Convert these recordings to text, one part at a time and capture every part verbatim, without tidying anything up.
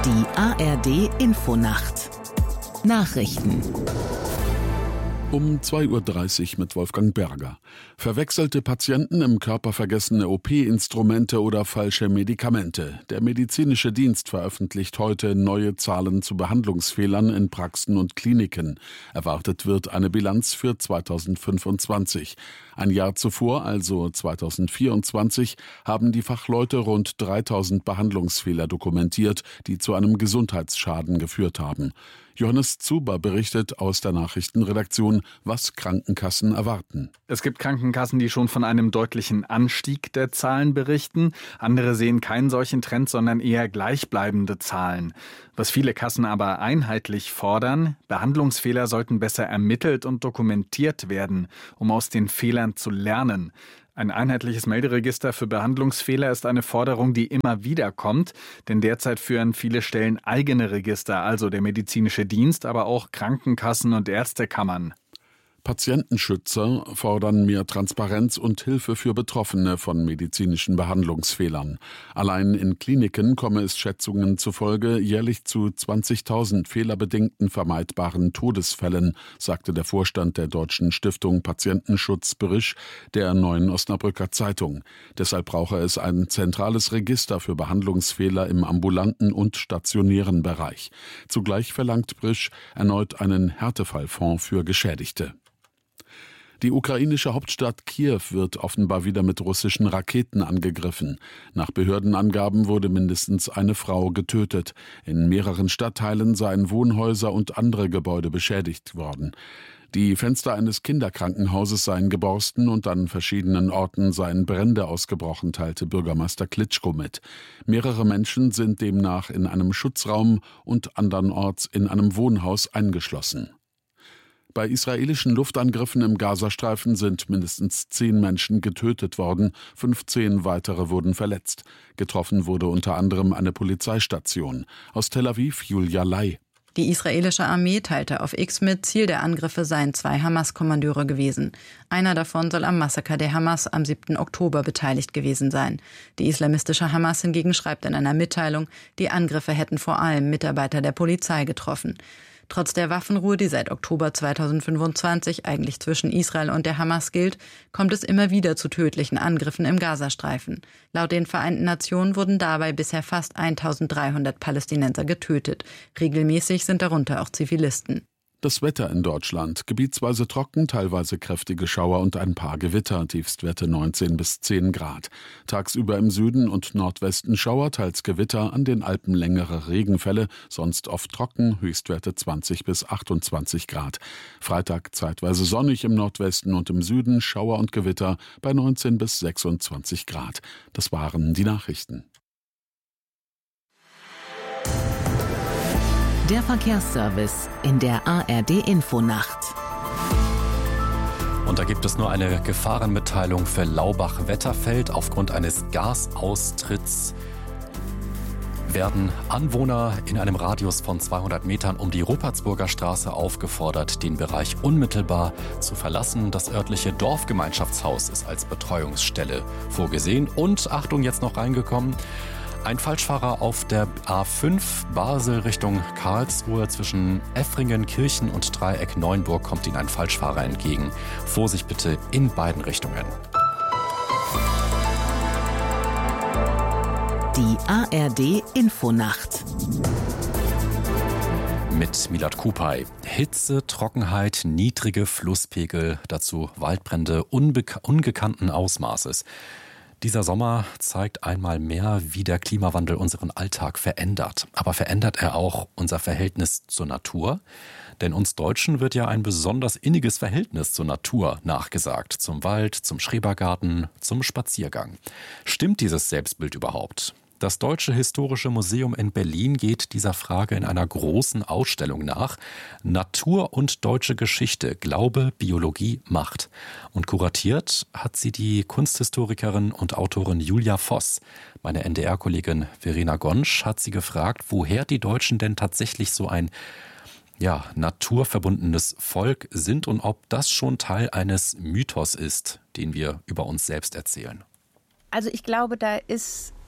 Die A R D-Infonacht. Nachrichten. Um zwei Uhr dreißig mit Wolfgang Berger. Verwechselte Patienten, im Körper vergessene O P-Instrumente oder falsche Medikamente. Der medizinische Dienst veröffentlicht heute neue Zahlen zu Behandlungsfehlern in Praxen und Kliniken. Erwartet wird eine Bilanz für zweitausendfünfundzwanzig. Ein Jahr zuvor, also zweitausendvierundzwanzig, haben die Fachleute rund dreitausend Behandlungsfehler dokumentiert, die zu einem Gesundheitsschaden geführt haben. Johannes Zuber berichtet aus der Nachrichtenredaktion, was Krankenkassen erwarten. Es gibt Krankenkassen, die schon von einem deutlichen Anstieg der Zahlen berichten. Andere sehen keinen solchen Trend, sondern eher gleichbleibende Zahlen. Was viele Kassen aber einheitlich fordern: Behandlungsfehler sollten besser ermittelt und dokumentiert werden, um aus den Fehlern zu lernen. Ein einheitliches Melderegister für Behandlungsfehler ist eine Forderung, die immer wieder kommt, denn derzeit führen viele Stellen eigene Register, also der medizinische Dienst, aber auch Krankenkassen und Ärztekammern. Patientenschützer fordern mehr Transparenz und Hilfe für Betroffene von medizinischen Behandlungsfehlern. Allein in Kliniken komme es Schätzungen zufolge jährlich zu zwanzigtausend fehlerbedingten vermeidbaren Todesfällen, sagte der Vorstand der Deutschen Stiftung Patientenschutz Brisch der Neuen Osnabrücker Zeitung. Deshalb brauche es ein zentrales Register für Behandlungsfehler im ambulanten und stationären Bereich. Zugleich verlangt Brisch erneut einen Härtefallfonds für Geschädigte. Die ukrainische Hauptstadt Kiew wird offenbar wieder mit russischen Raketen angegriffen. Nach Behördenangaben wurde mindestens eine Frau getötet. In mehreren Stadtteilen seien Wohnhäuser und andere Gebäude beschädigt worden. Die Fenster eines Kinderkrankenhauses seien geborsten und an verschiedenen Orten seien Brände ausgebrochen, teilte Bürgermeister Klitschko mit. Mehrere Menschen sind demnach in einem Schutzraum und andernorts in einem Wohnhaus eingeschlossen. Bei israelischen Luftangriffen im Gazastreifen sind mindestens zehn Menschen getötet worden, fünfzehn weitere wurden verletzt. Getroffen wurde unter anderem eine Polizeistation. Aus Tel Aviv Julia Lai. Die israelische Armee teilte auf X mit, Ziel der Angriffe seien zwei Hamas-Kommandeure gewesen. Einer davon soll am Massaker der Hamas am siebten Oktober beteiligt gewesen sein. Die islamistische Hamas hingegen schreibt in einer Mitteilung, die Angriffe hätten vor allem Mitarbeiter der Polizei getroffen. Trotz der Waffenruhe, die seit Oktober zweitausendfünfundzwanzig eigentlich zwischen Israel und der Hamas gilt, kommt es immer wieder zu tödlichen Angriffen im Gazastreifen. Laut den Vereinten Nationen wurden dabei bisher fast eintausenddreihundert Palästinenser getötet. Regelmäßig sind darunter auch Zivilisten. Das Wetter in Deutschland: gebietsweise trocken, teilweise kräftige Schauer und ein paar Gewitter, Tiefstwerte neunzehn bis zehn Grad. Tagsüber im Süden und Nordwesten Schauer, teils Gewitter, an den Alpen längere Regenfälle, sonst oft trocken, Höchstwerte zwanzig bis achtundzwanzig Grad. Freitag zeitweise sonnig im Nordwesten und im Süden, Schauer und Gewitter bei neunzehn bis sechsundzwanzig Grad. Das waren die Nachrichten. Der Verkehrsservice in der A R D-Infonacht. Und da gibt es nur eine Gefahrenmitteilung für Laubach-Wetterfeld. Aufgrund eines Gasaustritts werden Anwohner in einem Radius von zweihundert Metern um die Rupertsburger Straße aufgefordert, den Bereich unmittelbar zu verlassen. Das örtliche Dorfgemeinschaftshaus ist als Betreuungsstelle vorgesehen. Und Achtung, jetzt noch reingekommen: ein Falschfahrer auf der A fünf Basel Richtung Karlsruhe zwischen Effringen, Kirchen und Dreieck Neuenburg kommt Ihnen ein Falschfahrer entgegen. Vorsicht bitte in beiden Richtungen. Die A R D-Infonacht. Mit Milad Kupay. Hitze, Trockenheit, niedrige Flusspegel, dazu Waldbrände unbek- ungekannten Ausmaßes. Dieser Sommer zeigt einmal mehr, wie der Klimawandel unseren Alltag verändert. Aber verändert er auch unser Verhältnis zur Natur? Denn uns Deutschen wird ja ein besonders inniges Verhältnis zur Natur nachgesagt. Zum Wald, zum Schrebergarten, zum Spaziergang. Stimmt dieses Selbstbild überhaupt? Das Deutsche Historische Museum in Berlin geht dieser Frage in einer großen Ausstellung nach. Natur und deutsche Geschichte, Glaube, Biologie, Macht. Und kuratiert hat sie die Kunsthistorikerin und Autorin Julia Voss. Meine N D R-Kollegin Verena Gonsch hat sie gefragt, woher die Deutschen denn tatsächlich so ein ja, naturverbundenes Volk sind und ob das schon Teil eines Mythos ist, den wir über uns selbst erzählen. Also ich glaube, da ist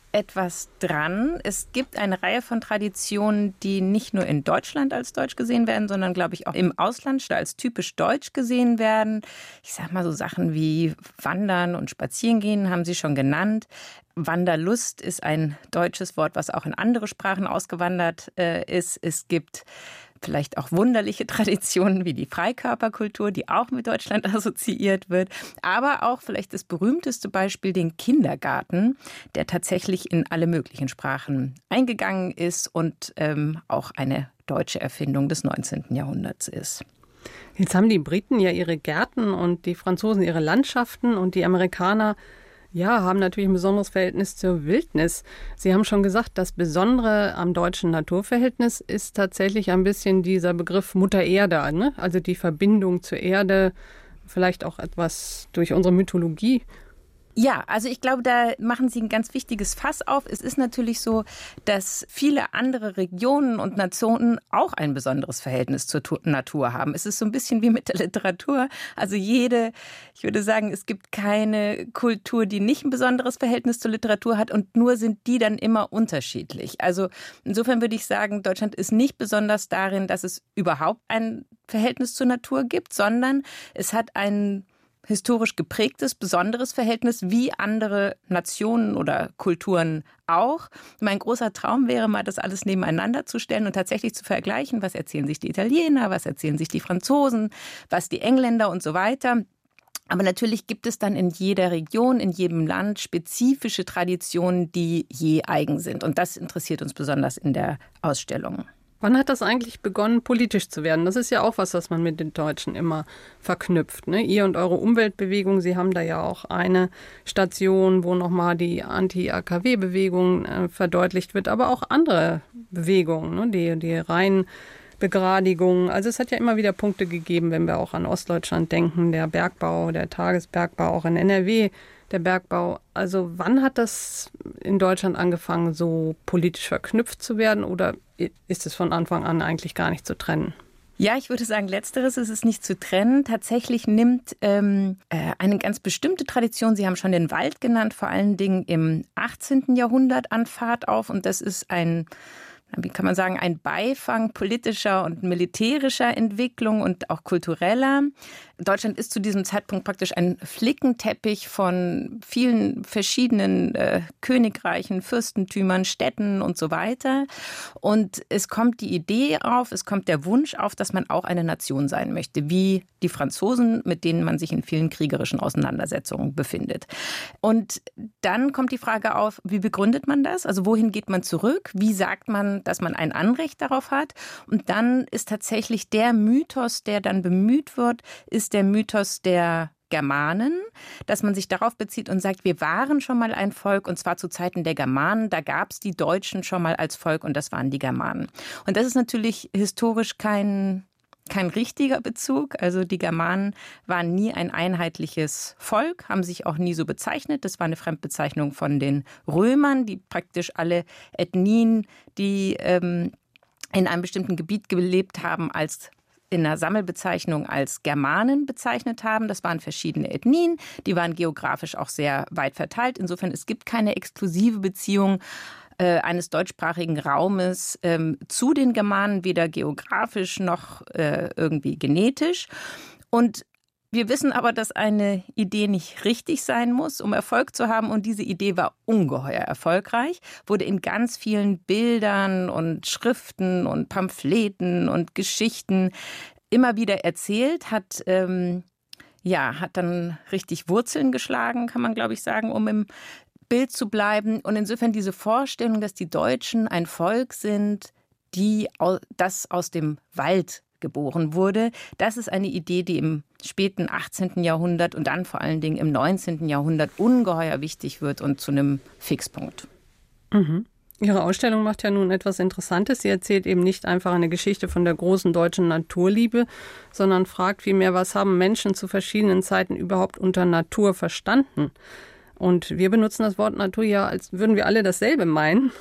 etwas dran. Es gibt eine Reihe von Traditionen, die nicht nur in Deutschland als deutsch gesehen werden, sondern, glaube ich, auch im Ausland als typisch deutsch gesehen werden. Ich sage mal so Sachen wie Wandern und Spazierengehen haben Sie schon genannt. Wanderlust ist ein deutsches Wort, was auch in andere Sprachen ausgewandert äh, ist. Es gibt vielleicht auch wunderliche Traditionen wie die Freikörperkultur, die auch mit Deutschland assoziiert wird. Aber auch vielleicht das berühmteste Beispiel, den Kindergarten, der tatsächlich in alle möglichen Sprachen eingegangen ist und ähm, auch eine deutsche Erfindung des neunzehnten Jahrhunderts ist. Jetzt haben die Briten ja ihre Gärten und die Franzosen ihre Landschaften und die Amerikaner ja, haben natürlich ein besonderes Verhältnis zur Wildnis. Sie haben schon gesagt, das Besondere am deutschen Naturverhältnis ist tatsächlich ein bisschen dieser Begriff Mutter Erde, ne? Also die Verbindung zur Erde, vielleicht auch etwas durch unsere Mythologie. Ja, also ich glaube, da machen Sie ein ganz wichtiges Fass auf. Es ist natürlich so, dass viele andere Regionen und Nationen auch ein besonderes Verhältnis zur Natur haben. Es ist so ein bisschen wie mit der Literatur. Also jede, ich würde sagen, es gibt keine Kultur, die nicht ein besonderes Verhältnis zur Literatur hat und nur sind die dann immer unterschiedlich. Also insofern würde ich sagen, Deutschland ist nicht besonders darin, dass es überhaupt ein Verhältnis zur Natur gibt, sondern es hat ein historisch geprägtes, besonderes Verhältnis, wie andere Nationen oder Kulturen auch. Mein großer Traum wäre mal, das alles nebeneinander zu stellen und tatsächlich zu vergleichen, was erzählen sich die Italiener, was erzählen sich die Franzosen, was die Engländer und so weiter. Aber natürlich gibt es dann in jeder Region, in jedem Land spezifische Traditionen, die je eigen sind. Und das interessiert uns besonders in der Ausstellung. Wann hat das eigentlich begonnen, politisch zu werden? Das ist ja auch was, was man mit den Deutschen immer verknüpft, ne? Ihr und eure Umweltbewegung, Sie haben da ja auch eine Station, wo nochmal die Anti-A K W-Bewegung äh, verdeutlicht wird, aber auch andere Bewegungen, ne? die, die Rheinbegradigung. Also es hat ja immer wieder Punkte gegeben, wenn wir auch an Ostdeutschland denken, der Bergbau, der Tagesbergbau, auch in N R W, der Bergbau. Also wann hat das in Deutschland angefangen, so politisch verknüpft zu werden oder ist es von Anfang an eigentlich gar nicht zu trennen? Ja, ich würde sagen, letzteres ist es nicht zu trennen. Tatsächlich nimmt ähm, äh, eine ganz bestimmte Tradition, Sie haben schon den Wald genannt, vor allen Dingen im achtzehnten Jahrhundert an Fahrt auf. Und das ist ein, wie kann man sagen, ein Beifang politischer und militärischer Entwicklung und auch kultureller. Deutschland ist zu diesem Zeitpunkt praktisch ein Flickenteppich von vielen verschiedenen äh, Königreichen, Fürstentümern, Städten und so weiter. Und es kommt die Idee auf, es kommt der Wunsch auf, dass man auch eine Nation sein möchte, wie die Franzosen, mit denen man sich in vielen kriegerischen Auseinandersetzungen befindet. Und dann kommt die Frage auf, wie begründet man das? Also wohin geht man zurück? Wie sagt man, dass man ein Anrecht darauf hat? Und dann ist tatsächlich der Mythos, der dann bemüht wird, ist der Mythos der Germanen, dass man sich darauf bezieht und sagt, wir waren schon mal ein Volk und zwar zu Zeiten der Germanen, da gab es die Deutschen schon mal als Volk und das waren die Germanen. Und das ist natürlich historisch kein, kein richtiger Bezug, also die Germanen waren nie ein einheitliches Volk, haben sich auch nie so bezeichnet, das war eine Fremdbezeichnung von den Römern, die praktisch alle Ethnien, die ähm, in einem bestimmten Gebiet gelebt haben, als in einer Sammelbezeichnung als Germanen bezeichnet haben. Das waren verschiedene Ethnien, die waren geografisch auch sehr weit verteilt. Insofern, es gibt keine exklusive Beziehung äh, eines deutschsprachigen Raumes ähm, zu den Germanen, weder geografisch noch äh, irgendwie genetisch. Und wir wissen aber, dass eine Idee nicht richtig sein muss, um Erfolg zu haben. Und diese Idee war ungeheuer erfolgreich, wurde in ganz vielen Bildern und Schriften und Pamphleten und Geschichten immer wieder erzählt, hat, ähm, ja, hat dann richtig Wurzeln geschlagen, kann man, glaube ich, sagen, um im Bild zu bleiben. Und insofern diese Vorstellung, dass die Deutschen ein Volk sind, die das aus dem Wald geboren wurde. Das ist eine Idee, die im späten achtzehnten Jahrhundert und dann vor allen Dingen im neunzehnten Jahrhundert ungeheuer wichtig wird und zu einem Fixpunkt. Mhm. Ihre Ausstellung macht ja nun etwas Interessantes. Sie erzählt eben nicht einfach eine Geschichte von der großen deutschen Naturliebe, sondern fragt vielmehr, was haben Menschen zu verschiedenen Zeiten überhaupt unter Natur verstanden? Und wir benutzen das Wort Natur ja, als würden wir alle dasselbe meinen.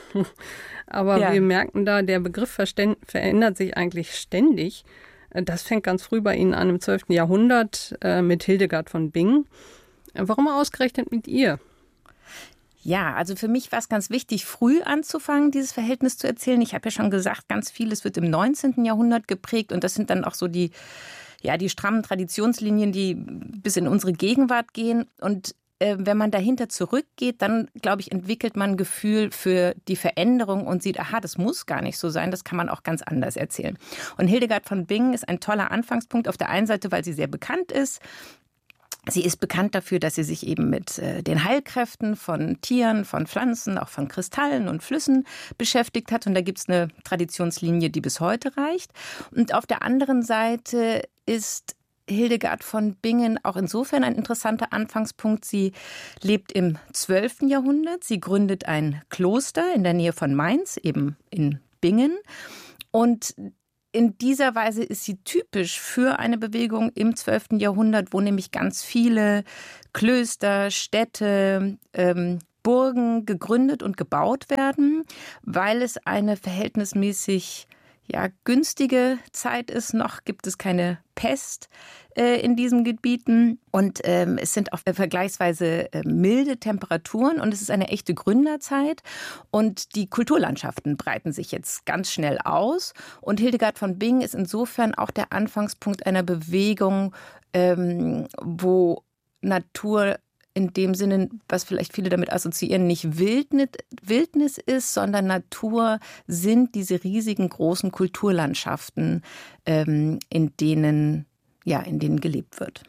Aber ja, wir merken da, der Begriff verändert sich eigentlich ständig. Das fängt ganz früh bei Ihnen an, im zwölften Jahrhundert äh, mit Hildegard von Bingen. Warum ausgerechnet mit ihr? Ja, also für mich war es ganz wichtig, früh anzufangen, dieses Verhältnis zu erzählen. Ich habe ja schon gesagt, ganz vieles wird im neunzehnten Jahrhundert geprägt und das sind dann auch so die, ja, die strammen Traditionslinien, die bis in unsere Gegenwart gehen. Und äh, wenn man dahinter zurückgeht, dann, glaube ich, entwickelt man ein Gefühl für die Veränderung und sieht, aha, das muss gar nicht so sein, das kann man auch ganz anders erzählen. Und Hildegard von Bingen ist ein toller Anfangspunkt auf der einen Seite, weil sie sehr bekannt ist. Sie ist bekannt dafür, dass sie sich eben mit äh, den Heilkräften von Tieren, von Pflanzen, auch von Kristallen und Flüssen beschäftigt hat. Und da gibt es eine Traditionslinie, die bis heute reicht. Und auf der anderen Seite ist Hildegard von Bingen auch insofern ein interessanter Anfangspunkt. Sie lebt im zwölften Jahrhundert. Sie gründet ein Kloster in der Nähe von Mainz, eben in Bingen. Und in dieser Weise ist sie typisch für eine Bewegung im zwölften Jahrhundert, wo nämlich ganz viele Klöster, Städte, ähm, Burgen gegründet und gebaut werden, weil es eine verhältnismäßig ja, günstige Zeit ist. Noch gibt es keine Pest äh, in diesen Gebieten und ähm, es sind auch vergleichsweise äh, milde Temperaturen und es ist eine echte Gründerzeit und die Kulturlandschaften breiten sich jetzt ganz schnell aus und Hildegard von Bingen ist insofern auch der Anfangspunkt einer Bewegung, ähm, wo Natur in dem Sinne, was vielleicht viele damit assoziieren, nicht Wildnis, Wildnis ist, sondern Natur sind diese riesigen großen Kulturlandschaften, ähm, in denen, ja, in denen gelebt wird.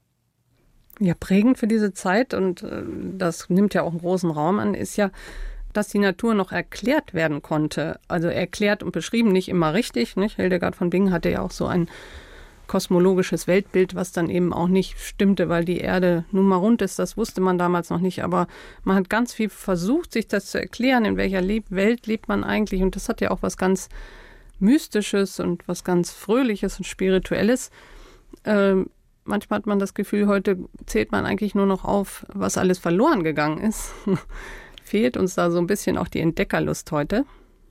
Ja, prägend für diese Zeit, und äh, das nimmt ja auch einen großen Raum an, ist ja, dass die Natur noch erklärt werden konnte. Also erklärt und beschrieben, nicht immer richtig. Nicht? Hildegard von Bingen hatte ja auch so ein kosmologisches Weltbild, was dann eben auch nicht stimmte, weil die Erde nun mal rund ist, das wusste man damals noch nicht, aber man hat ganz viel versucht, sich das zu erklären, in welcher Le- Welt lebt man eigentlich, und das hat ja auch was ganz Mystisches und was ganz Fröhliches und Spirituelles. Ähm, manchmal hat man das Gefühl, heute zählt man eigentlich nur noch auf, was alles verloren gegangen ist. Fehlt uns da so ein bisschen auch die Entdeckerlust heute?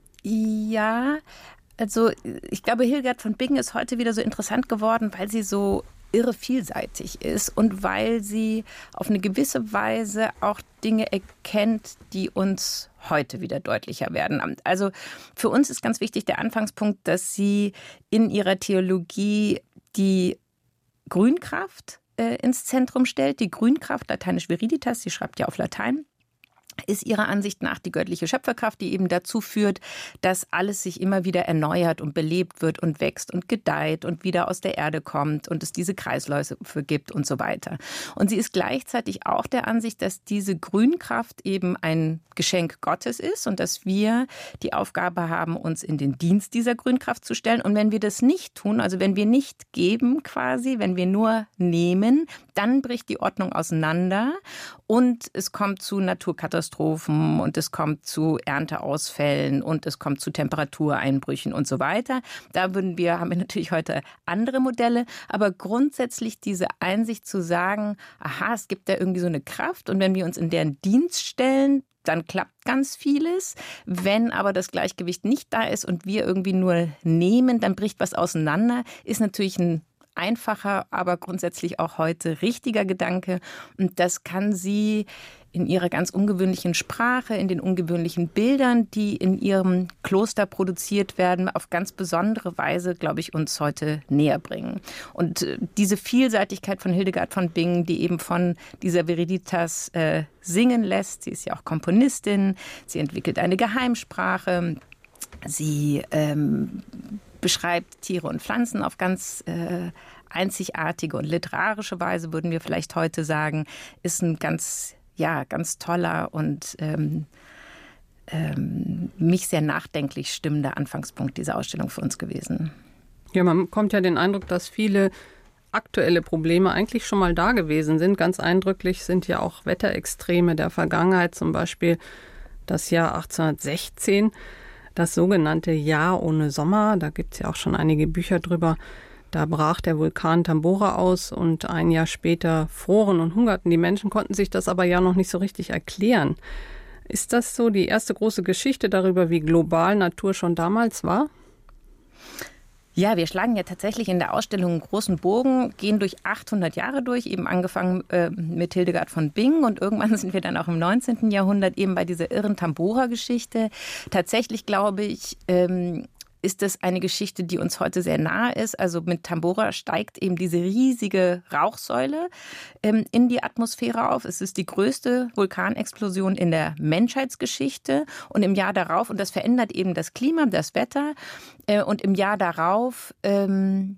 Ja, also ich glaube, Hildegard von Bingen ist heute wieder so interessant geworden, weil sie so irre vielseitig ist und weil sie auf eine gewisse Weise auch Dinge erkennt, die uns heute wieder deutlicher werden. Also für uns ist ganz wichtig der Anfangspunkt, dass sie in ihrer Theologie die Grünkraft äh, ins Zentrum stellt. Die Grünkraft, lateinisch Viriditas, sie schreibt ja auf Latein, ist ihrer Ansicht nach die göttliche Schöpferkraft, die eben dazu führt, dass alles sich immer wieder erneuert und belebt wird und wächst und gedeiht und wieder aus der Erde kommt und es diese Kreisläufe gibt und so weiter. Und sie ist gleichzeitig auch der Ansicht, dass diese Grünkraft eben ein Geschenk Gottes ist und dass wir die Aufgabe haben, uns in den Dienst dieser Grünkraft zu stellen. Und wenn wir das nicht tun, also wenn wir nicht geben quasi, wenn wir nur nehmen, dann bricht die Ordnung auseinander und es kommt zu Naturkatastrophen und es kommt zu Ernteausfällen und es kommt zu Temperatureinbrüchen und so weiter. Da würden wir, haben wir natürlich heute andere Modelle, aber grundsätzlich diese Einsicht zu sagen, aha, es gibt da irgendwie so eine Kraft und wenn wir uns in deren Dienst stellen, dann klappt ganz vieles. Wenn aber das Gleichgewicht nicht da ist und wir irgendwie nur nehmen, dann bricht was auseinander, ist natürlich ein einfacher, aber grundsätzlich auch heute richtiger Gedanke. Und das kann sie in ihrer ganz ungewöhnlichen Sprache, in den ungewöhnlichen Bildern, die in ihrem Kloster produziert werden, auf ganz besondere Weise, glaube ich, uns heute näher bringen. Und diese Vielseitigkeit von Hildegard von Bingen, die eben von dieser Viriditas äh, singen lässt, sie ist ja auch Komponistin, sie entwickelt eine Geheimsprache, sie ähm, beschreibt Tiere und Pflanzen auf ganz äh, einzigartige und literarische Weise, würden wir vielleicht heute sagen, ist ein ganz, ja, ganz toller und ähm, ähm, mich sehr nachdenklich stimmender Anfangspunkt dieser Ausstellung für uns gewesen. Ja, man bekommt ja den Eindruck, dass viele aktuelle Probleme eigentlich schon mal da gewesen sind. Ganz eindrücklich sind ja auch Wetterextreme der Vergangenheit, zum Beispiel das Jahr achtzehnhundertsechzehn. Das sogenannte Jahr ohne Sommer, da gibt es ja auch schon einige Bücher drüber. Da brach der Vulkan Tambora aus und ein Jahr später froren und hungerten die Menschen, konnten sich das aber ja noch nicht so richtig erklären. Ist das so die erste große Geschichte darüber, wie global Natur schon damals war? Ja, wir schlagen ja tatsächlich in der Ausstellung einen großen Bogen, gehen durch achthundert Jahre durch, eben angefangen äh, mit Hildegard von Bingen und irgendwann sind wir dann auch im neunzehnten Jahrhundert eben bei dieser irren Tambora-Geschichte. Tatsächlich glaube ich, ähm, ist das eine Geschichte, die uns heute sehr nahe ist. Also mit Tambora steigt eben diese riesige Rauchsäule ähm, in die Atmosphäre auf. Es ist die größte Vulkanexplosion in der Menschheitsgeschichte. Und im Jahr darauf, und das verändert eben das Klima, das Wetter, äh, und im Jahr darauf ähm,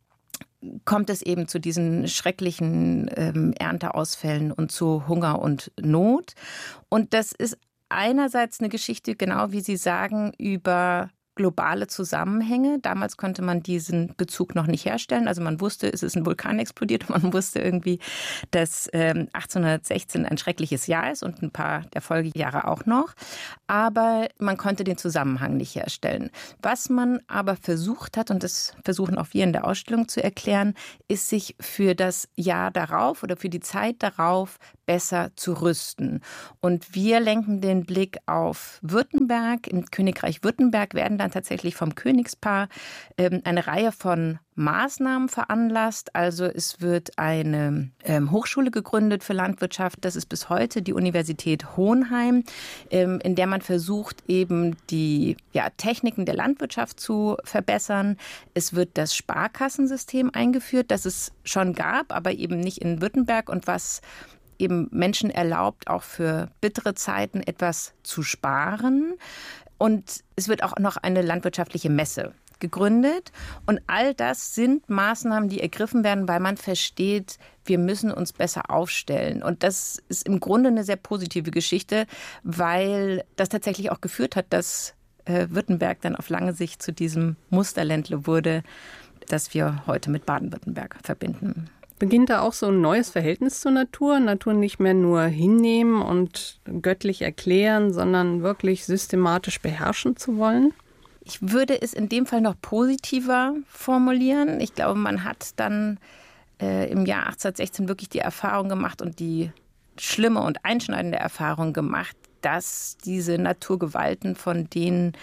kommt es eben zu diesen schrecklichen ähm, Ernteausfällen und zu Hunger und Not. Und das ist einerseits eine Geschichte, genau wie Sie sagen, über globale Zusammenhänge. Damals konnte man diesen Bezug noch nicht herstellen. Also man wusste, es ist ein Vulkan explodiert. Man wusste irgendwie, dass ähm, achtzehnhundertsechzehn ein schreckliches Jahr ist und ein paar der Folgejahre auch noch. Aber man konnte den Zusammenhang nicht herstellen. Was man aber versucht hat, und das versuchen auch wir in der Ausstellung zu erklären, ist, sich für das Jahr darauf oder für die Zeit darauf besser zu rüsten. Und wir lenken den Blick auf Württemberg. Im Königreich Württemberg werden dann tatsächlich vom Königspaar ähm, eine Reihe von Maßnahmen veranlasst. Also es wird eine ähm, Hochschule gegründet für Landwirtschaft. Das ist bis heute die Universität Hohenheim, ähm, in der man versucht, eben die ja, Techniken der Landwirtschaft zu verbessern. Es wird das Sparkassensystem eingeführt, das es schon gab, aber eben nicht in Württemberg und was eben Menschen erlaubt, auch für bittere Zeiten etwas zu sparen. Und es wird auch noch eine landwirtschaftliche Messe gegründet. Und all das sind Maßnahmen, die ergriffen werden, weil man versteht, wir müssen uns besser aufstellen. Und das ist im Grunde eine sehr positive Geschichte, weil das tatsächlich auch geführt hat, dass äh, Württemberg dann auf lange Sicht zu diesem Musterländle wurde, das wir heute mit Baden-Württemberg verbinden. Beginnt da auch so ein neues Verhältnis zur Natur? Natur nicht mehr nur hinnehmen und göttlich erklären, sondern wirklich systematisch beherrschen zu wollen? Ich würde es in dem Fall noch positiver formulieren. Ich glaube, man hat dann äh, im Jahr achtzehnhundertsechzehn wirklich die Erfahrung gemacht und die schlimme und einschneidende Erfahrung gemacht, dass diese Naturgewalten, von denen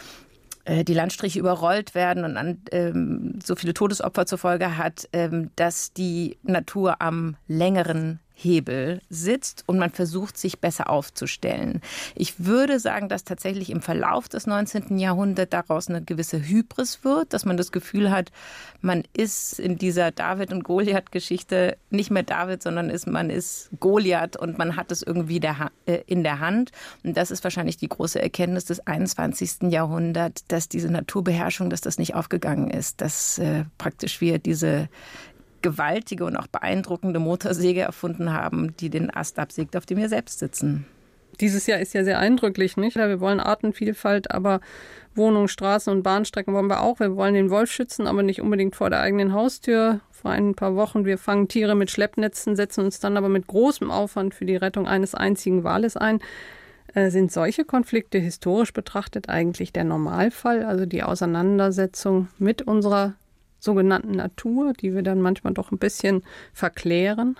die Landstriche überrollt werden und an, ähm, so viele Todesopfer zur Folge hat, ähm, dass die Natur am längeren Hebel sitzt und man versucht, sich besser aufzustellen. Ich würde sagen, dass tatsächlich im Verlauf des neunzehnten Jahrhunderts daraus eine gewisse Hybris wird, dass man das Gefühl hat, man ist in dieser David- und Goliath-Geschichte nicht mehr David, sondern ist, man ist Goliath und man hat es irgendwie der, äh, in der Hand. Und das ist wahrscheinlich die große Erkenntnis des einundzwanzigsten Jahrhunderts, dass diese Naturbeherrschung, dass das nicht aufgegangen ist, dass äh, praktisch wir diese gewaltige und auch beeindruckende Motorsäge erfunden haben, die den Ast absägt, auf dem wir selbst sitzen. Dieses Jahr ist ja sehr eindrücklich, nicht? Wir wollen Artenvielfalt, aber Wohnungen, Straßen und Bahnstrecken wollen wir auch. Wir wollen den Wolf schützen, aber nicht unbedingt vor der eigenen Haustür. Vor ein paar Wochen, wir fangen Tiere mit Schleppnetzen, setzen uns dann aber mit großem Aufwand für die Rettung eines einzigen Wales ein. Äh, sind solche Konflikte historisch betrachtet eigentlich der Normalfall? Also die Auseinandersetzung mit unserer sogenannten Natur, die wir dann manchmal doch ein bisschen verklären?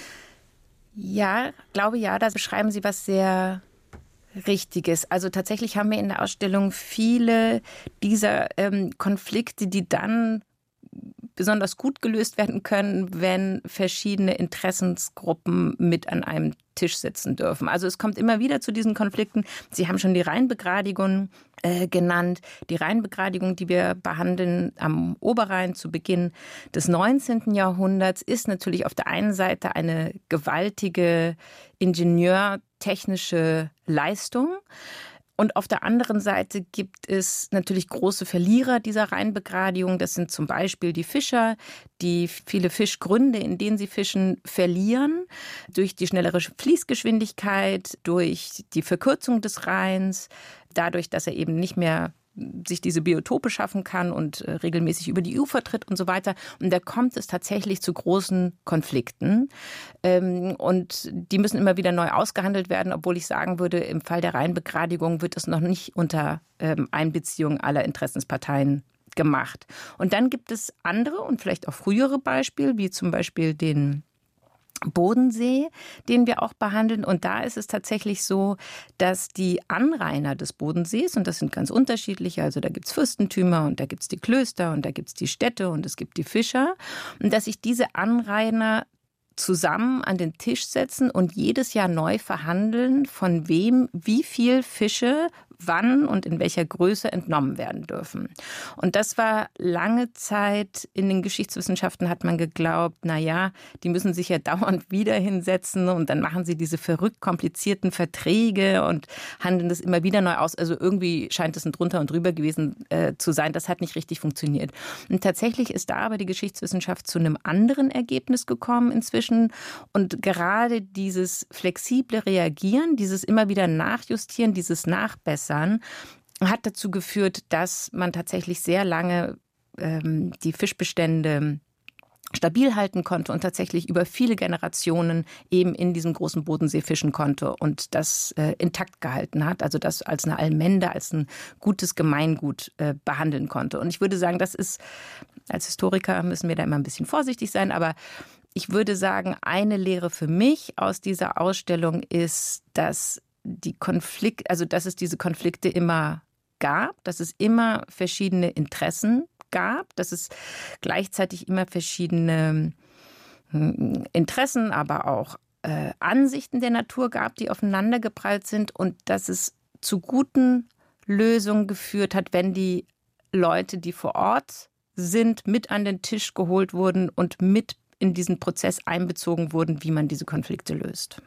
Ja, glaube ja, da beschreiben Sie was sehr Richtiges. Also tatsächlich haben wir in der Ausstellung viele dieser ähm, Konflikte, die dann besonders gut gelöst werden können, wenn verschiedene Interessensgruppen mit an einem Tisch sitzen dürfen. Also es kommt immer wieder zu diesen Konflikten. Sie haben schon die Rheinbegradigung äh, genannt. Die Rheinbegradigung, die wir behandeln am Oberrhein zu Beginn des neunzehnten Jahrhunderts, ist natürlich auf der einen Seite eine gewaltige ingenieurtechnische Leistung. Und auf der anderen Seite gibt es natürlich große Verlierer dieser Rheinbegradigung. Das sind zum Beispiel die Fischer, die viele Fischgründe, in denen sie fischen, verlieren. Durch die schnellere Fließgeschwindigkeit, durch die Verkürzung des Rheins, dadurch, dass er eben nicht mehr sich diese Biotope schaffen kann und äh, regelmäßig über die Ufer tritt und so weiter. Und da kommt es tatsächlich zu großen Konflikten. Ähm, und die müssen immer wieder neu ausgehandelt werden, obwohl ich sagen würde, im Fall der Rheinbegradigung wird es noch nicht unter ähm, Einbeziehung aller Interessensparteien gemacht. Und dann gibt es andere und vielleicht auch frühere Beispiele, wie zum Beispiel den Bodensee, den wir auch behandeln. Und da ist es tatsächlich so, dass die Anrainer des Bodensees, und das sind ganz unterschiedliche, also da gibt es Fürstentümer und da gibt es die Klöster und da gibt es die Städte und es gibt die Fischer, und dass sich diese Anrainer zusammen an den Tisch setzen und jedes Jahr neu verhandeln, von wem wie viel Fische wann und in welcher Größe entnommen werden dürfen. Und das war lange Zeit, in den Geschichtswissenschaften hat man geglaubt, na ja, die müssen sich ja dauernd wieder hinsetzen und dann machen sie diese verrückt komplizierten Verträge und handeln das immer wieder neu aus. Also irgendwie scheint es ein drunter und drüber gewesen äh, zu sein. Das hat nicht richtig funktioniert. Und tatsächlich ist da aber die Geschichtswissenschaft zu einem anderen Ergebnis gekommen inzwischen. Und gerade dieses flexible Reagieren, dieses immer wieder Nachjustieren, dieses Nachbessern, hat dazu geführt, dass man tatsächlich sehr lange ähm, die Fischbestände stabil halten konnte und tatsächlich über viele Generationen eben in diesem großen Bodensee fischen konnte und das äh, intakt gehalten hat, also das als eine Allmende, als ein gutes Gemeingut äh, behandeln konnte. Und ich würde sagen, das ist, als Historiker müssen wir da immer ein bisschen vorsichtig sein, aber ich würde sagen, eine Lehre für mich aus dieser Ausstellung ist, dass die Konflikte, also dass es diese Konflikte immer gab, dass es immer verschiedene Interessen gab, dass es gleichzeitig immer verschiedene Interessen, aber auch äh, Ansichten der Natur gab, die aufeinandergeprallt sind und dass es zu guten Lösungen geführt hat, wenn die Leute, die vor Ort sind, mit an den Tisch geholt wurden und mit in diesen Prozess einbezogen wurden, wie man diese Konflikte löst.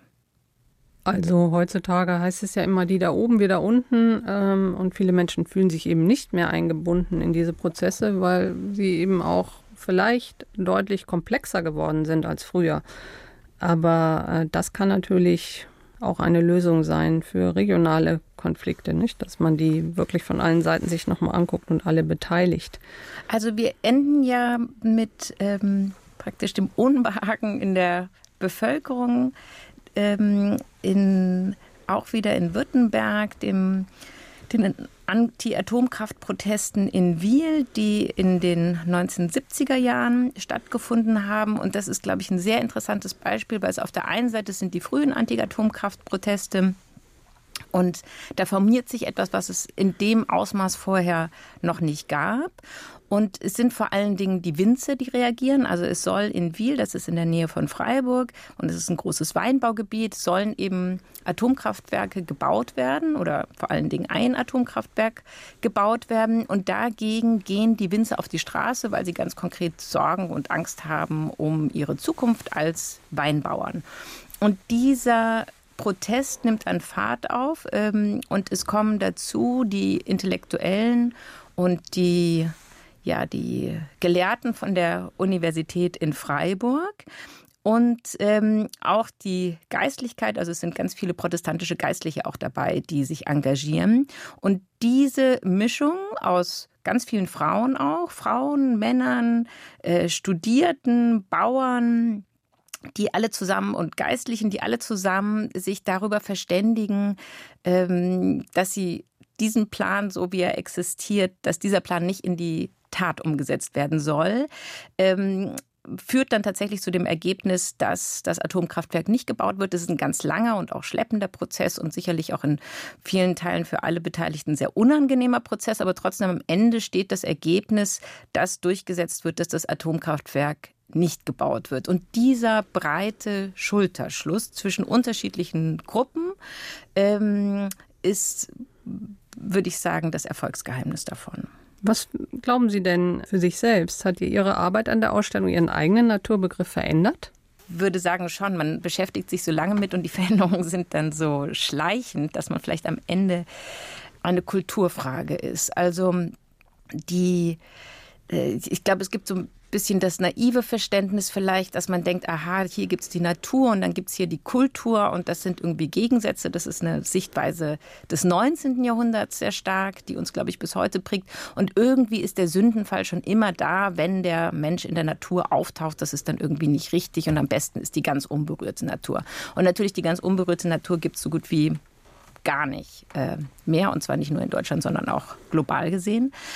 Also heutzutage heißt es ja immer, die da oben, wir da unten. Ähm, und viele Menschen fühlen sich eben nicht mehr eingebunden in diese Prozesse, weil sie eben auch vielleicht deutlich komplexer geworden sind als früher. Aber äh, das kann natürlich auch eine Lösung sein für regionale Konflikte, nicht? Dass man die wirklich von allen Seiten sich nochmal anguckt und alle beteiligt. Also wir enden ja mit ähm, praktisch dem Unbehagen in der Bevölkerung, Ähm, in, auch wieder in Württemberg, dem, den Anti-Atomkraft-Protesten in Wiel, die in den neunzehnhundertsiebziger Jahren stattgefunden haben. Und das ist, glaube ich, ein sehr interessantes Beispiel, weil es auf der einen Seite sind die frühen Anti-Atomkraft-Proteste und da formiert sich etwas, was es in dem Ausmaß vorher noch nicht gab. Und es sind vor allen Dingen die Winzer, die reagieren. Also es soll in Wiel, das ist in der Nähe von Freiburg und es ist ein großes Weinbaugebiet, sollen eben Atomkraftwerke gebaut werden oder vor allen Dingen ein Atomkraftwerk gebaut werden. Und dagegen gehen die Winzer auf die Straße, weil sie ganz konkret Sorgen und Angst haben um ihre Zukunft als Weinbauern. Und dieser Protest nimmt an Fahrt auf ähm, und es kommen dazu die Intellektuellen und die ja, die Gelehrten von der Universität in Freiburg und ähm, auch die Geistlichkeit, also es sind ganz viele protestantische Geistliche auch dabei, die sich engagieren. Und diese Mischung aus ganz vielen Frauen auch, Frauen, Männern, äh, Studierten, Bauern, die alle zusammen und Geistlichen, die alle zusammen sich darüber verständigen, ähm, dass sie diesen Plan, so wie er existiert, dass dieser Plan nicht in die Tat umgesetzt werden soll, ähm, führt dann tatsächlich zu dem Ergebnis, dass das Atomkraftwerk nicht gebaut wird. Das ist ein ganz langer und auch schleppender Prozess und sicherlich auch in vielen Teilen für alle Beteiligten sehr unangenehmer Prozess. Aber trotzdem am Ende steht das Ergebnis, dass durchgesetzt wird, dass das Atomkraftwerk nicht gebaut wird. Und dieser breite Schulterschluss zwischen unterschiedlichen Gruppen ähm, ist, würde ich sagen, das Erfolgsgeheimnis davon. Was glauben Sie denn für sich selbst? Hat Ihre Arbeit an der Ausstellung Ihren eigenen Naturbegriff verändert? Ich würde sagen schon, man beschäftigt sich so lange mit und die Veränderungen sind dann so schleichend, dass man vielleicht am Ende eine Kulturfrage ist. Also die, ich glaube, es gibt so ein bisschen das naive Verständnis vielleicht, dass man denkt, aha, hier gibt es die Natur und dann gibt es hier die Kultur und das sind irgendwie Gegensätze. Das ist eine Sichtweise des neunzehnten Jahrhunderts sehr stark, die uns, glaube ich, bis heute prägt. Und irgendwie ist der Sündenfall schon immer da, wenn der Mensch in der Natur auftaucht. Das ist dann irgendwie nicht richtig und am besten ist die ganz unberührte Natur. Und natürlich die ganz unberührte Natur gibt es so gut wie gar nicht äh, mehr und zwar nicht nur in Deutschland, sondern auch global gesehen.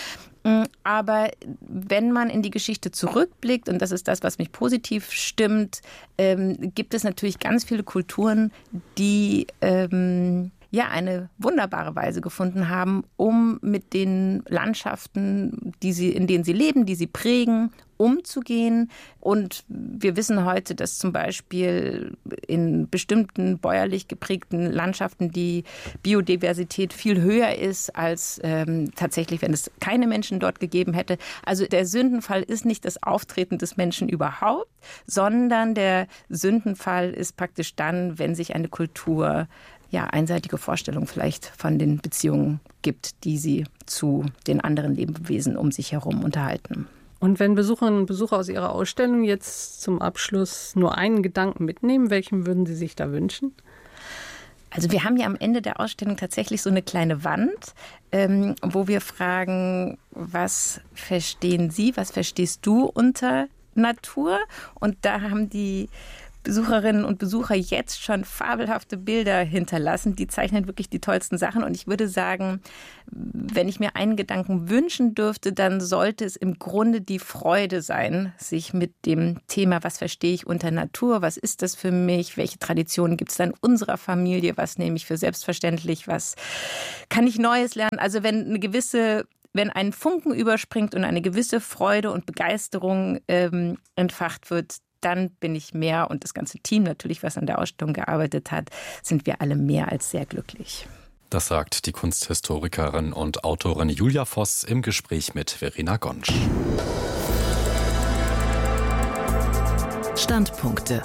Aber wenn man in die Geschichte zurückblickt, und das ist das, was mich positiv stimmt, ähm, gibt es natürlich ganz viele Kulturen, die ähm, ja eine wunderbare Weise gefunden haben, um mit den Landschaften, die sie, in denen sie leben, die sie prägen, umzugehen. Und wir wissen heute, dass zum Beispiel in bestimmten bäuerlich geprägten Landschaften die Biodiversität viel höher ist, als ähm, tatsächlich, wenn es keine Menschen dort gegeben hätte. Also der Sündenfall ist nicht das Auftreten des Menschen überhaupt, sondern der Sündenfall ist praktisch dann, wenn sich eine Kultur ja, einseitige Vorstellung vielleicht von den Beziehungen gibt, die sie zu den anderen Lebewesen um sich herum unterhalten. Und wenn Besucherinnen und Besucher aus Ihrer Ausstellung jetzt zum Abschluss nur einen Gedanken mitnehmen, welchen würden Sie sich da wünschen? Also wir haben ja am Ende der Ausstellung tatsächlich so eine kleine Wand, ähm, wo wir fragen, was verstehen Sie, was verstehst du unter Natur? Und da haben die Besucherinnen und Besucher jetzt schon fabelhafte Bilder hinterlassen. Die zeichnen wirklich die tollsten Sachen. Und ich würde sagen, wenn ich mir einen Gedanken wünschen dürfte, dann sollte es im Grunde die Freude sein, sich mit dem Thema, was verstehe ich unter Natur, was ist das für mich, welche Traditionen gibt es da in unserer Familie, was nehme ich für selbstverständlich, was kann ich Neues lernen. Also wenn eine gewisse Wenn ein Funken überspringt und eine gewisse Freude und Begeisterung ähm, entfacht wird, dann bin ich mehr, und das ganze Team natürlich, was an der Ausstellung gearbeitet hat, sind wir alle mehr als sehr glücklich. Das sagt die Kunsthistorikerin und Autorin Julia Voss im Gespräch mit Verena Gonsch. Standpunkte.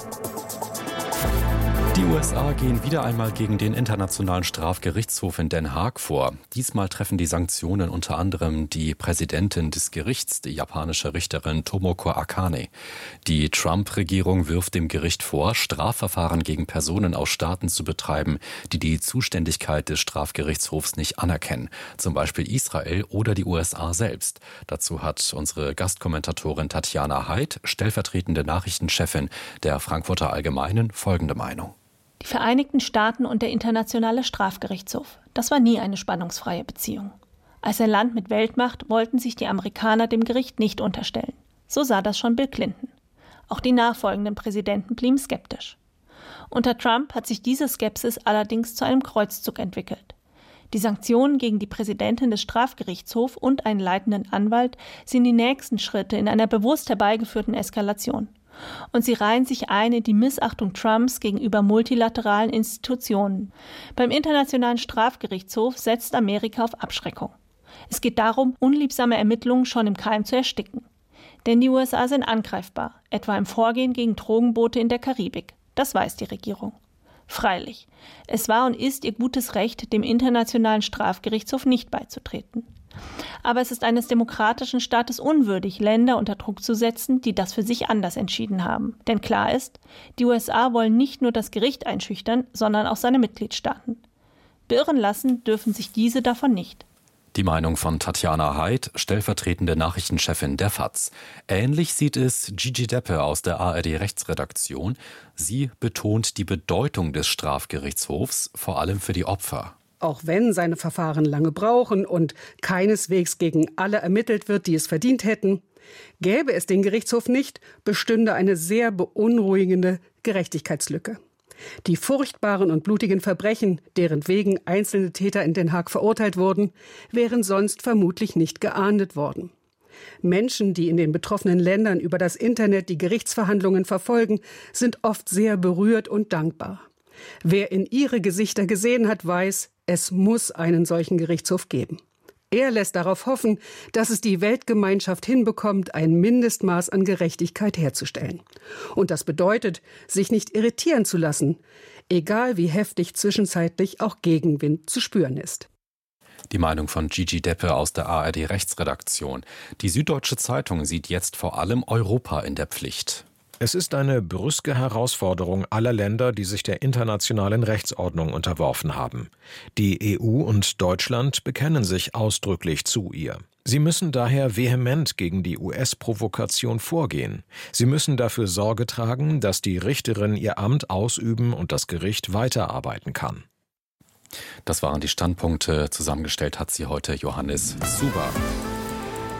Die U S A gehen wieder einmal gegen den Internationalen Strafgerichtshof in Den Haag vor. Diesmal treffen die Sanktionen unter anderem die Präsidentin des Gerichts, die japanische Richterin Tomoko Akane. Die Trump-Regierung wirft dem Gericht vor, Strafverfahren gegen Personen aus Staaten zu betreiben, die die Zuständigkeit des Strafgerichtshofs nicht anerkennen, zum Beispiel Israel oder die U S A selbst. Dazu hat unsere Gastkommentatorin Tatjana Heid, stellvertretende Nachrichtenchefin der Frankfurter Allgemeinen, folgende Meinung. Die Vereinigten Staaten und der Internationale Strafgerichtshof. Das war nie eine spannungsfreie Beziehung. Als ein Land mit Weltmacht wollten sich die Amerikaner dem Gericht nicht unterstellen. So sah das schon Bill Clinton. Auch die nachfolgenden Präsidenten blieben skeptisch. Unter Trump hat sich diese Skepsis allerdings zu einem Kreuzzug entwickelt. Die Sanktionen gegen die Präsidentin des Strafgerichtshofs und einen leitenden Anwalt sind die nächsten Schritte in einer bewusst herbeigeführten Eskalation. Und sie reihen sich ein in die Missachtung Trumps gegenüber multilateralen Institutionen. Beim Internationalen Strafgerichtshof setzt Amerika auf Abschreckung. Es geht darum, unliebsame Ermittlungen schon im Keim zu ersticken. Denn die U S A sind angreifbar, etwa im Vorgehen gegen Drogenboote in der Karibik. Das weiß die Regierung. Freilich, es war und ist ihr gutes Recht, dem Internationalen Strafgerichtshof nicht beizutreten. Aber es ist eines demokratischen Staates unwürdig, Länder unter Druck zu setzen, die das für sich anders entschieden haben. Denn klar ist, die U S A wollen nicht nur das Gericht einschüchtern, sondern auch seine Mitgliedstaaten. Beirren lassen dürfen sich diese davon nicht. Die Meinung von Tatjana Heid, stellvertretende Nachrichtenchefin der F A Z. Ähnlich sieht es Gigi Deppe aus der A R D-Rechtsredaktion. Sie betont die Bedeutung des Strafgerichtshofs, vor allem für die Opfer. Auch wenn seine Verfahren lange brauchen und keineswegs gegen alle ermittelt wird, die es verdient hätten, gäbe es den Gerichtshof nicht, bestünde eine sehr beunruhigende Gerechtigkeitslücke. Die furchtbaren und blutigen Verbrechen, deren wegen einzelne Täter in Den Haag verurteilt wurden, wären sonst vermutlich nicht geahndet worden. Menschen, die in den betroffenen Ländern über das Internet die Gerichtsverhandlungen verfolgen, sind oft sehr berührt und dankbar. Wer in ihre Gesichter gesehen hat, weiß, es muss einen solchen Gerichtshof geben. Er lässt darauf hoffen, dass es die Weltgemeinschaft hinbekommt, ein Mindestmaß an Gerechtigkeit herzustellen. Und das bedeutet, sich nicht irritieren zu lassen, egal wie heftig zwischenzeitlich auch Gegenwind zu spüren ist. Die Meinung von Gigi Deppe aus der A R D-Rechtsredaktion. Die Süddeutsche Zeitung sieht jetzt vor allem Europa in der Pflicht. Es ist eine brüske Herausforderung aller Länder, die sich der internationalen Rechtsordnung unterworfen haben. Die E U und Deutschland bekennen sich ausdrücklich zu ihr. Sie müssen daher vehement gegen die U S-Provokation vorgehen. Sie müssen dafür Sorge tragen, dass die Richterin ihr Amt ausüben und das Gericht weiterarbeiten kann. Das waren die Standpunkte. Zusammengestellt hat sie heute Johannes Zuber.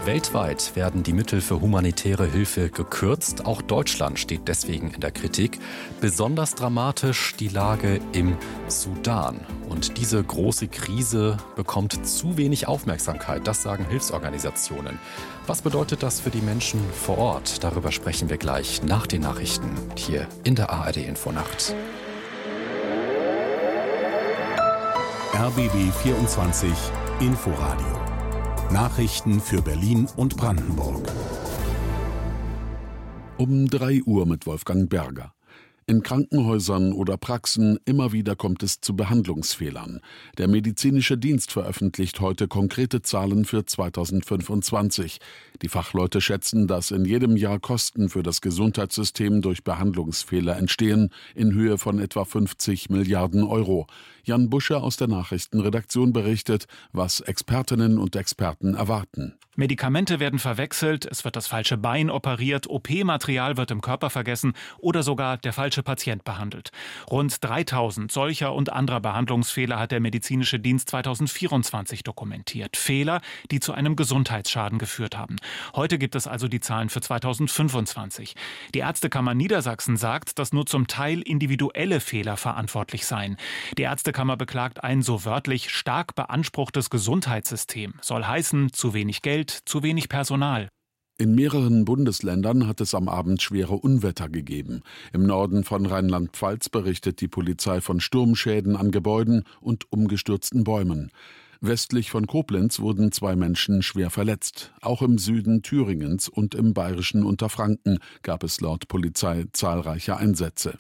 Weltweit werden die Mittel für humanitäre Hilfe gekürzt. Auch Deutschland steht deswegen in der Kritik. Besonders dramatisch die Lage im Sudan. Und diese große Krise bekommt zu wenig Aufmerksamkeit. Das sagen Hilfsorganisationen. Was bedeutet das für die Menschen vor Ort? Darüber sprechen wir gleich nach den Nachrichten hier in der A R D-Infonacht. R B B vierundzwanzig Inforadio. Nachrichten für Berlin und Brandenburg. Um drei Uhr mit Wolfgang Berger. In Krankenhäusern oder Praxen immer wieder kommt es zu Behandlungsfehlern. Der medizinische Dienst veröffentlicht heute konkrete Zahlen für zweitausendfünfundzwanzig. Die Fachleute schätzen, dass in jedem Jahr Kosten für das Gesundheitssystem durch Behandlungsfehler entstehen, in Höhe von etwa fünfzig Milliarden Euro. Jan Busche aus der Nachrichtenredaktion berichtet, was Expertinnen und Experten erwarten. Medikamente werden verwechselt, es wird das falsche Bein operiert, O P-Material wird im Körper vergessen oder sogar der falsche Patient behandelt. Rund dreitausend solcher und anderer Behandlungsfehler hat der medizinische Dienst zweitausendvierundzwanzig dokumentiert. Fehler, die zu einem Gesundheitsschaden geführt haben. Heute gibt es also die Zahlen für zweitausendfünfundzwanzig. Die Ärztekammer Niedersachsen sagt, dass nur zum Teil individuelle Fehler verantwortlich seien. Die Ärztekammer beklagt ein so wörtlich stark beanspruchtes Gesundheitssystem. Soll heißen, zu wenig Geld, zu wenig Personal. In mehreren Bundesländern hat es am Abend schwere Unwetter gegeben. Im Norden von Rheinland-Pfalz berichtet die Polizei von Sturmschäden an Gebäuden und umgestürzten Bäumen. Westlich von Koblenz wurden zwei Menschen schwer verletzt. Auch im Süden Thüringens und im bayerischen Unterfranken gab es laut Polizei zahlreiche Einsätze.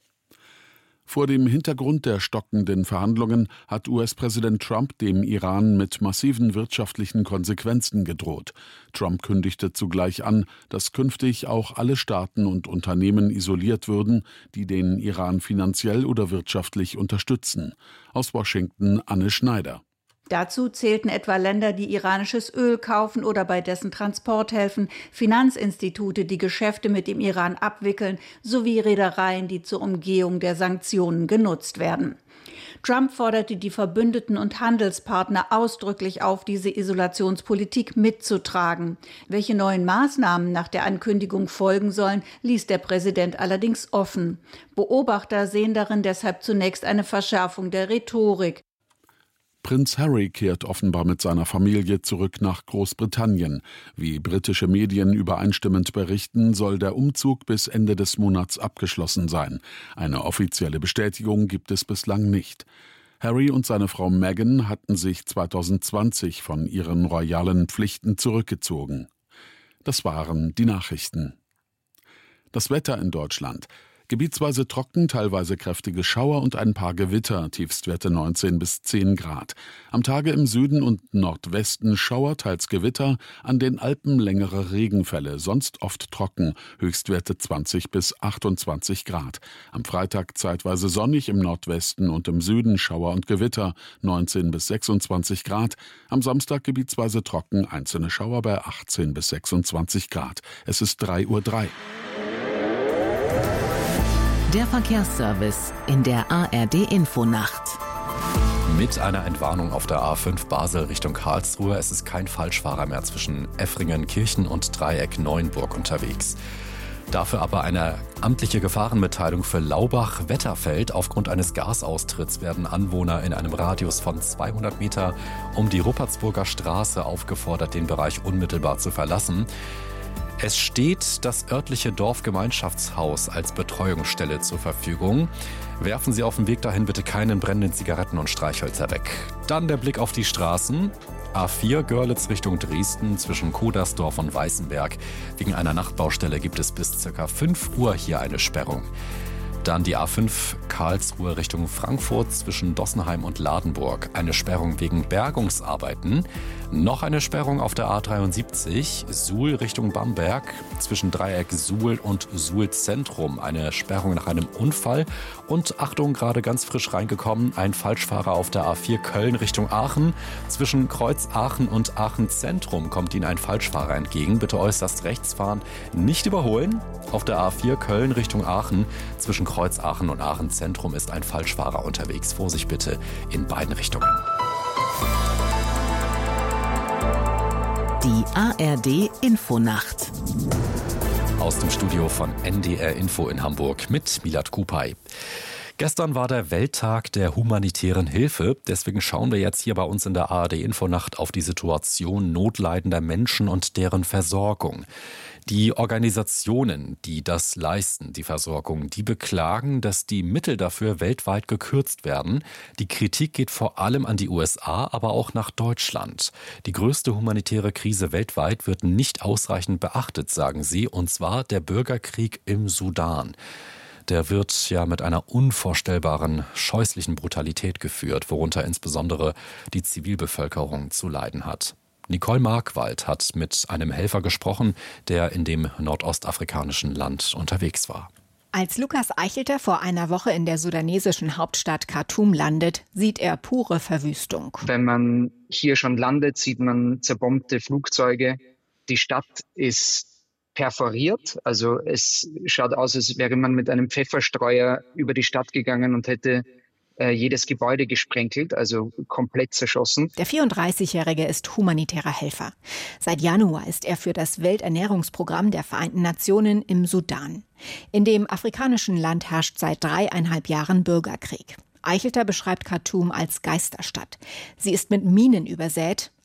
Vor dem Hintergrund der stockenden Verhandlungen hat U S-Präsident Trump dem Iran mit massiven wirtschaftlichen Konsequenzen gedroht. Trump kündigte zugleich an, dass künftig auch alle Staaten und Unternehmen isoliert würden, die den Iran finanziell oder wirtschaftlich unterstützen. Aus Washington Anne Schneider. Dazu zählten etwa Länder, die iranisches Öl kaufen oder bei dessen Transport helfen, Finanzinstitute, die Geschäfte mit dem Iran abwickeln, sowie Reedereien, die zur Umgehung der Sanktionen genutzt werden. Trump forderte die Verbündeten und Handelspartner ausdrücklich auf, diese Isolationspolitik mitzutragen. Welche neuen Maßnahmen nach der Ankündigung folgen sollen, ließ der Präsident allerdings offen. Beobachter sehen darin deshalb zunächst eine Verschärfung der Rhetorik. Prinz Harry kehrt offenbar mit seiner Familie zurück nach Großbritannien. Wie britische Medien übereinstimmend berichten, soll der Umzug bis Ende des Monats abgeschlossen sein. Eine offizielle Bestätigung gibt es bislang nicht. Harry und seine Frau Meghan hatten sich zweitausendzwanzig von ihren royalen Pflichten zurückgezogen. Das waren die Nachrichten. Das Wetter in Deutschland. Gebietsweise trocken, teilweise kräftige Schauer und ein paar Gewitter, Tiefstwerte neunzehn bis zehn Grad. Am Tage im Süden und Nordwesten Schauer, teils Gewitter, an den Alpen längere Regenfälle, sonst oft trocken, Höchstwerte zwanzig bis achtundzwanzig Grad. Am Freitag zeitweise sonnig, im Nordwesten und im Süden Schauer und Gewitter, neunzehn bis sechsundzwanzig Grad. Am Samstag gebietsweise trocken, einzelne Schauer bei achtzehn bis sechsundzwanzig Grad. Es ist drei Uhr drei. Der Verkehrsservice in der A R D-Infonacht. Mit einer Entwarnung auf der A fünf Basel Richtung Karlsruhe. Es ist kein Falschfahrer mehr zwischen Effringen-Kirchen und Dreieck-Neuenburg unterwegs. Dafür aber eine amtliche Gefahrenmitteilung für Laubach-Wetterfeld. Aufgrund eines Gasaustritts werden Anwohner in einem Radius von zweihundert Meter um die Ruppertsburger Straße aufgefordert, den Bereich unmittelbar zu verlassen. Es steht das örtliche Dorfgemeinschaftshaus als Betreuungsstelle zur Verfügung. Werfen Sie auf dem Weg dahin bitte keinen brennenden Zigaretten und Streichhölzer weg. Dann der Blick auf die Straßen. A vier Görlitz Richtung Dresden zwischen Kodersdorf und Weißenberg. Wegen einer Nachtbaustelle gibt es bis ca. fünf Uhr hier eine Sperrung. Dann die A fünf Karlsruhe Richtung Frankfurt zwischen Dossenheim und Ladenburg. Eine Sperrung wegen Bergungsarbeiten. Noch eine Sperrung auf der A dreiundsiebzig Suhl Richtung Bamberg zwischen Dreieck Suhl und Suhl Zentrum. Eine Sperrung nach einem Unfall. Und Achtung, gerade ganz frisch reingekommen, ein Falschfahrer auf der A vier Köln Richtung Aachen. Zwischen Kreuz Aachen und Aachen Zentrum kommt Ihnen ein Falschfahrer entgegen. Bitte äußerst rechts fahren, nicht überholen. Auf der A vier Köln Richtung Aachen zwischen Kreuz Aachen und Aachen Zentrum ist ein Falschfahrer unterwegs. Vorsicht bitte in beiden Richtungen. Die A R D Infonacht. Aus dem Studio von N D R Info in Hamburg mit Milad Kupay. Gestern war der Welttag der humanitären Hilfe. Deswegen schauen wir jetzt hier bei uns in der A R D Infonacht auf die Situation notleidender Menschen und deren Versorgung. Die Organisationen, die das leisten, die Versorgung, die beklagen, dass die Mittel dafür weltweit gekürzt werden. Die Kritik geht vor allem an die U S A, aber auch nach Deutschland. Die größte humanitäre Krise weltweit wird nicht ausreichend beachtet, sagen sie, und zwar der Bürgerkrieg im Sudan. Der wird ja mit einer unvorstellbaren, scheußlichen Brutalität geführt, worunter insbesondere die Zivilbevölkerung zu leiden hat. Nicole Markwald hat mit einem Helfer gesprochen, der in dem nordostafrikanischen Land unterwegs war. Als Lukas Eichelter vor einer Woche in der sudanesischen Hauptstadt Khartoum landet, sieht er pure Verwüstung. Wenn man hier schon landet, sieht man zerbombte Flugzeuge. Die Stadt ist perforiert, also es schaut aus, als wäre man mit einem Pfefferstreuer über die Stadt gegangen und hätte jedes Gebäude gesprenkelt, also komplett zerschossen. Der vierunddreißigjährige ist humanitärer Helfer. Seit Januar ist er für das Welternährungsprogramm der Vereinten Nationen im Sudan. In dem afrikanischen Land herrscht seit dreieinhalb Jahren Bürgerkrieg. Eichelter beschreibt Khartoum als Geisterstadt. Sie ist mit Minen übersät.